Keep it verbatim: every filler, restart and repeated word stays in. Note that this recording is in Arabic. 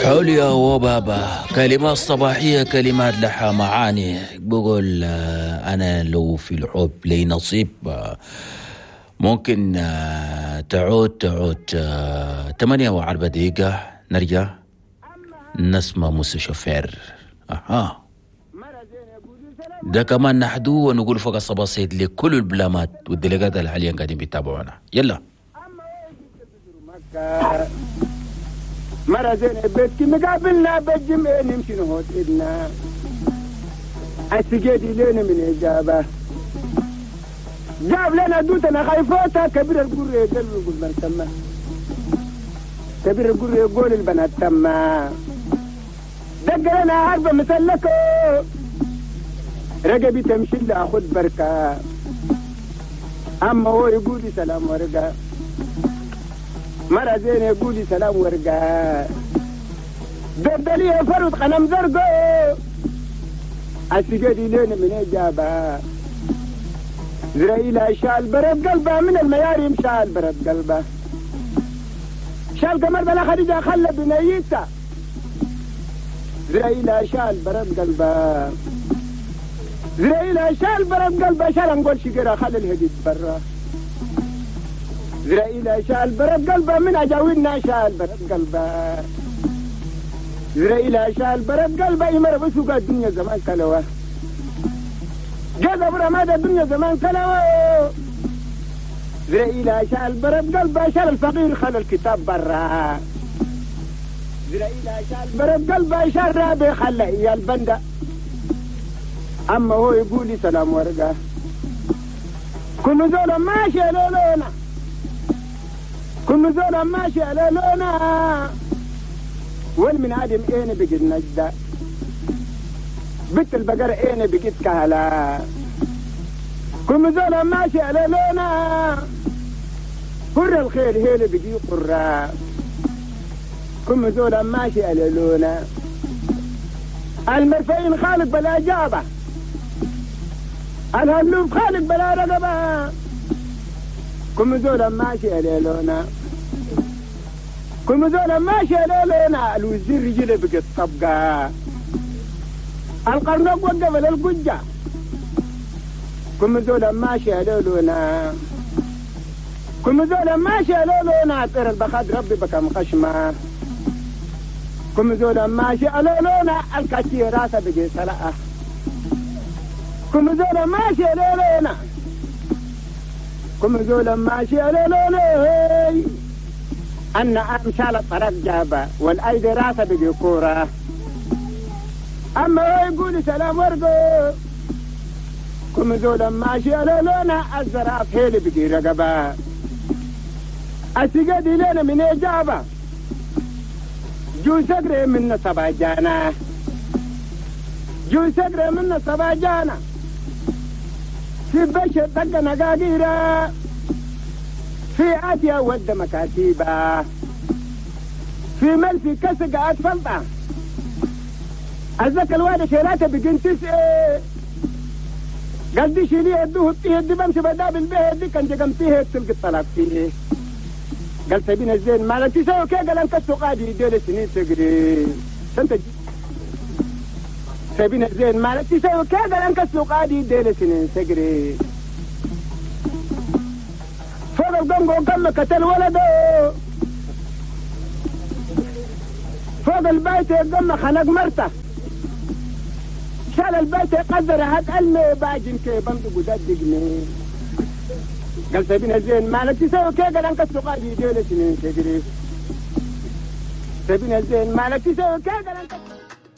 حوليا وبابا كلمات صباحية، كلمات لها معاني. بقول آه، أنا لو في الحب لي نصيب آه، ممكن آه، تعود تعود آه، ثمانية وأربع دقيقة نرجع نسمع موسى شوفير. أها ده كمان نحدو ونقول فوق الصبا سيد لكل البلامات والدلقات اللي حاليا قاعدين بيتابعونا. يلا مرة زين بيتك مقابلنا بالجمعة نمشي نهوت إدنا السجادي لنا من إجابة جاب لنا دوتنا خايفوتا كبير القرية يقول يقول من تما كبير القرية يقول البنات تما دق لنا عربة مسلكو رقبي تمشي لأخذ بركة أما هو يقول لي سلام ورقة مرة زين يقول لي سلام ورقة دبدلي فرد خنم زرقو السجادي لين من إجابة زرائيل شال برد قلبه من المياريم شال برد قلبه شال قمر بلا خديجة خلى بنيته زرائيل شال برد قلبه زرائيل شال برد قلبه شال نقول شقرة خلى الهديد برا زرائيل شال برد قلبه من أجاوينا شال برد قلبه زرائيل شال برد قلبه يمر بسوق الدنيا زمان كلوه جذب رماد الدنيا زمان كلوه زرائيل شال برد قلبه شال الفقير خلى الكتاب برا زرائيل شال برد قلبه شال رابي خلى إيا البندة أما هو يقول لي سلام ورقة كل زولا ماشي لولونا كل زولا ماشي لولونا والمن آدم إيني بقيت نجدة بنت البقر إيني بقيت كهلا كل زولا ماشي لولونا حر الخير هيلي بقي قرى كل زولا ماشي لولونا المرفين خالق بلا جابة الهلوف خالق بلا رقبة كل زولا ماشي لولونا كل زولا ماشي لولونا الوزير رجله بقت طبقة القرنوق وقف للقجة كل زولا ماشي لولونا كل زولا ماشي لولونا طير البخاد ربي بكم خشمة كل زولا ماشي لولونا الكثير راسه بقي سلقة كل زولا ماشي لولونا كل زولا ماشي لولونا أن أمشال الطرق جابة والأيدي راسه بقي كورة أما هو يقول سلام ورقو كل زولا ماشي لولونا الزراف هيلي بقي رقبة السجادي لنا من إجابة جو سقري من صباجانا جو سقري من صباجانا في بشر دق نقاقيرة في آتيا ود مكاتيبة في ملفي كسق أتفلطة أزك الوادة شيراته بقين تسعي قال دي شيلي يدوه يدي بمشي بدا بالبيه دي كان جقمتيه تلقى الطلاق فيه قال سبين الزين ما لك تسوي كي قال انك السقادي يدير سنين تقري سنت سبين الزين ما لك تسوي كي قال انك السقادي يدير سنين تقري فوق القنق وقال له كتل ولده فوق البيت يقول له خلق مرته شال البيت يقدر هات علمي باجن كي بمدق وددقني قال سبين الزين ما لك تسوي كي قال انك السقادي يدير سنين تقري سبين الزين ما لك تسوي كي قال انك